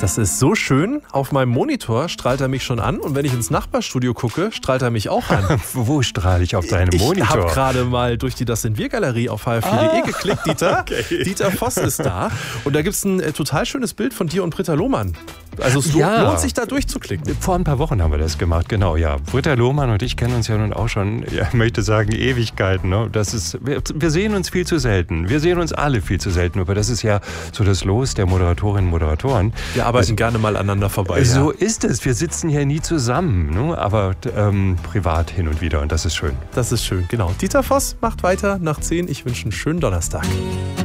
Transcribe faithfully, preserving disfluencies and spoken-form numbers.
Das ist so schön. Auf meinem Monitor strahlt er mich schon an und wenn ich ins Nachbarstudio gucke, strahlt er mich auch an. Wo strahle ich auf deinem ich Monitor? Ich habe gerade mal durch die Das sind wir Galerie auf h f vier punkt de ah, geklickt, Dieter. Okay. Dieter Voss ist da und da gibt es ein äh, total schönes Bild von dir und Britta Lohmann. Also es ja. lohnt sich da durchzuklicken. Vor ein paar Wochen haben wir das gemacht, genau, ja. Britta Lohmann und ich kennen uns ja nun auch schon, ja, ich möchte sagen, Ewigkeiten. Ne? Das ist, wir, wir sehen uns viel zu selten. Wir sehen uns alle viel zu selten, aber das ist ja so das Los der Moderatorinnen und Moderatoren. Wir arbeiten das, gerne mal aneinander vorbei. So ja. ist es. Wir sitzen hier nie zusammen, ne? aber ähm, privat hin und wieder und das ist schön. Das ist schön, genau. Dieter Voss macht weiter nach zehn. Ich wünsche einen schönen Donnerstag.